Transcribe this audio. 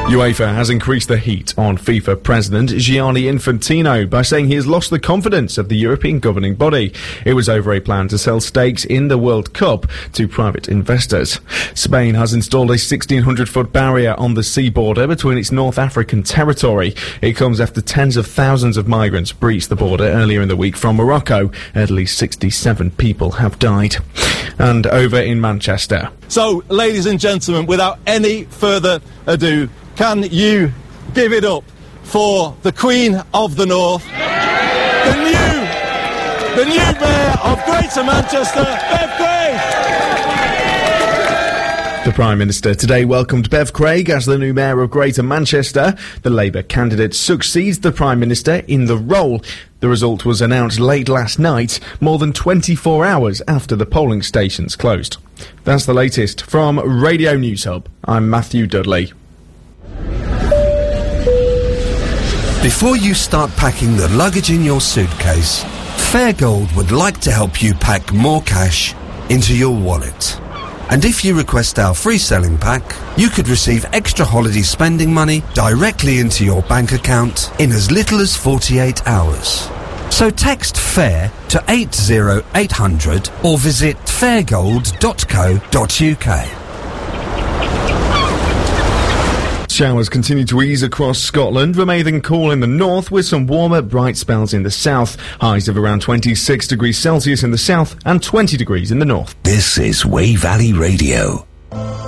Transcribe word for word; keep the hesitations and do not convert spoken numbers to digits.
UEFA has increased the heat on FIFA President Gianni Infantino by saying he has lost the confidence of the European governing body. It was over a plan to sell stakes in the World Cup to private investors. Spain has installed a sixteen hundred foot barrier on the sea border between its North African territory. It comes after tens of thousands of migrants breached the border earlier in the week from Morocco. At least sixty-seven people have died. And over in Manchester. So, ladies and gentlemen, without any further ado, can you give it up for the Queen of the North, the new, the new Mayor of Greater Manchester, Bev Craig? The Prime Minister today welcomed Bev Craig as the new Mayor of Greater Manchester. The Labour candidate succeeds the Prime Minister in the role. The result was announced late last night, more than twenty-four hours after the polling stations closed. That's the latest from Radio News Hub. I'm Matthew Dudley. Before you start packing the luggage in your suitcase, Fairgold would like to help you pack more cash into your wallet. And if you request our free selling pack, you could receive extra holiday spending money directly into your bank account in as little as forty-eight hours. So text FAIR to eight zero eight hundred or visit fairgold dot co dot uk. Showers continue to ease across Scotland, remaining cool in the north with some warmer, bright spells in the south. Highs of around twenty-six degrees Celsius in the south and twenty degrees in the north. This is Wey Valley Radio.